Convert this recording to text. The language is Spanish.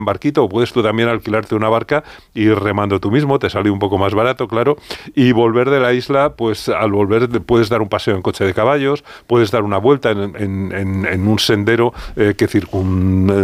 barquito, o puedes tú también alquilarte una barca y ir remando tú mismo, te sale un poco más barato, claro, y volver de la isla, pues al volver puedes dar un paseo en coche de caballos, puedes dar una vuelta en un sendero que